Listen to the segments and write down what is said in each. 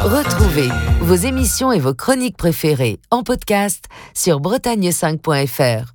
Retrouvez vos émissions et vos chroniques préférées en podcast sur bretagne5.fr.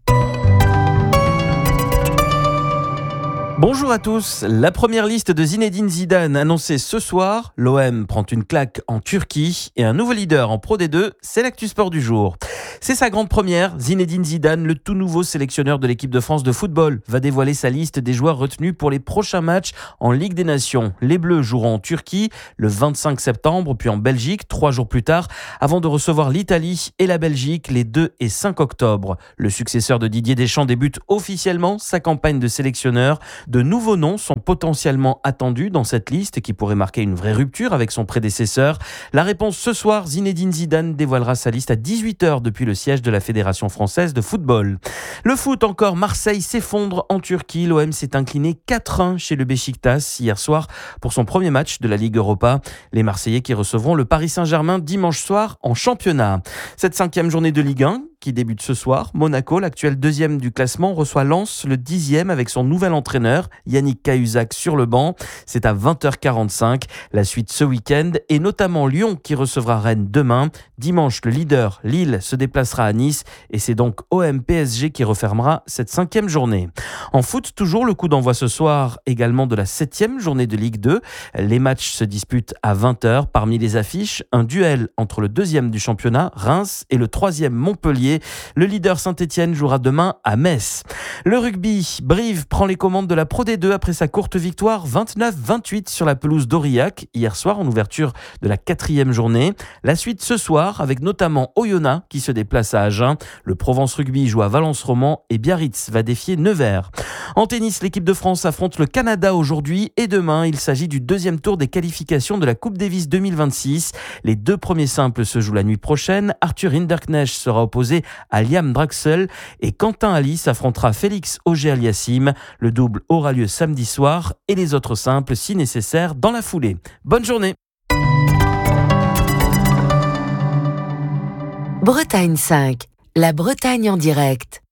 Bonjour à tous, la première liste de Zinedine Zidane annoncée ce soir. L'OM prend une claque en Turquie et un nouveau leader en Pro D2, c'est l'actu sport du jour. C'est sa grande première, Zinedine Zidane, le tout nouveau sélectionneur de l'équipe de France de football, va dévoiler sa liste des joueurs retenus pour les prochains matchs en Ligue des Nations. Les Bleus joueront en Turquie le 25 septembre, puis en Belgique 3 jours plus tard, avant de recevoir l'Italie et la Belgique les 2 et 5 octobre. Le successeur de Didier Deschamps débute officiellement sa campagne de sélectionneur. De nouveaux noms sont potentiellement attendus dans cette liste qui pourrait marquer une vraie rupture avec son prédécesseur. La réponse ce soir, Zinedine Zidane dévoilera sa liste à 18h depuis le siège de la Fédération française de football. Le foot encore, Marseille s'effondre en Turquie. L'OM s'est incliné 4-1 chez le Beşiktaş hier soir pour son premier match de la Ligue Europa. Les Marseillais qui recevront le Paris Saint-Germain dimanche soir en championnat. Cette 5e journée de Ligue 1 qui débute ce soir. Monaco, l'actuel 2e du classement, reçoit Lens, le 10e avec son nouvel entraîneur, Yannick Cahuzac sur le banc. C'est à 20h45. La suite ce week-end et notamment Lyon qui recevra Rennes demain. Dimanche, le leader Lille se déplacera à Nice et c'est donc OM PSG qui refermera cette 5e journée. En foot, toujours le coup d'envoi ce soir également de la 7e journée de Ligue 2. Les matchs se disputent à 20h. Parmi les affiches, un duel entre le 2e du championnat, Reims, et le 3e Montpellier. Le leader Saint-Etienne jouera demain à Metz. Le rugby, Brive prend les commandes de la Pro D2 après sa courte victoire 29-28 sur la pelouse d'Aurillac hier soir en ouverture de la 4e journée. La suite ce soir avec notamment Oyonnax qui se déplace à Agen. Le Provence Rugby joue à Valence-Roman et Biarritz va défier Nevers. En tennis, l'équipe de France affronte le Canada aujourd'hui et demain. Il s'agit du 2e tour des qualifications de la Coupe Davis 2026. Les 2 premiers simples se jouent la nuit prochaine. Arthur Hinderknecht sera opposé à Liam Draxel et Quentin Alice affrontera Félix Auger-Aliassime. Le double aura lieu samedi soir et les autres simples, si nécessaire, dans la foulée. Bonne journée. Bretagne 5, la Bretagne en direct.